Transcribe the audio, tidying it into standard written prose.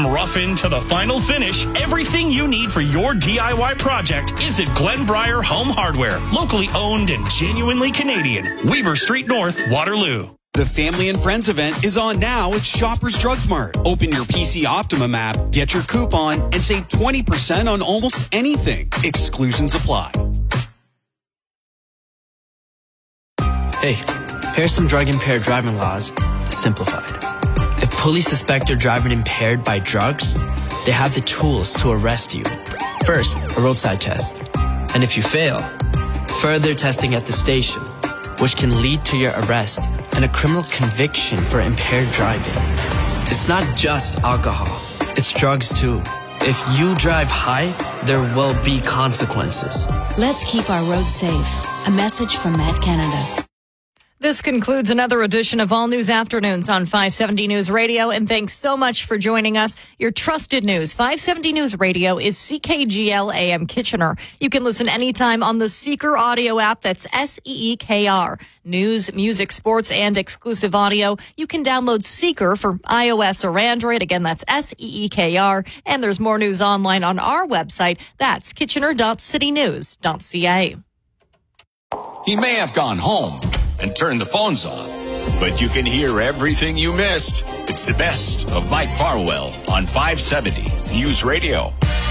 From rough-in to the final finish, everything you need for your DIY project is at Glenbriar Home Hardware. Locally owned and genuinely Canadian. Weber Street North, Waterloo. The Family and Friends event is on now at Shoppers Drug Mart. Open your PC Optimum app, get your coupon, and save 20% on almost anything. Exclusions apply. Hey, here's some drug-impaired driving laws simplified. If police suspect you're driving impaired by drugs, they have the tools to arrest you. First, a roadside test. And if you fail, further testing at the station, which can lead to your arrest and a criminal conviction for impaired driving. It's not just alcohol, it's drugs too. If you drive high, there will be consequences. Let's keep our roads safe. A message from Matt Canada. This concludes another edition of All News Afternoons on 570 News Radio, and thanks so much for joining us. Your trusted news, 570 News Radio, is CKGL AM Kitchener. You can listen anytime on the Seeker audio app. That's SEEKR. News, music, sports, and exclusive audio. You can download Seeker for iOS or Android. Again, that's SEEKR. And there's more news online on our website. That's kitchener.citynews.ca. He may have gone home and turned the phones off, but you can hear everything you missed. It's the best of Mike Farwell on 570 News Radio.